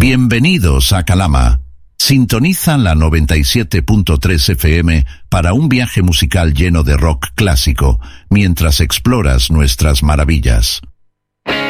Bienvenidos a Calama. Sintoniza la 97.3 FM para un viaje musical lleno de rock clásico, mientras exploras nuestras maravillas.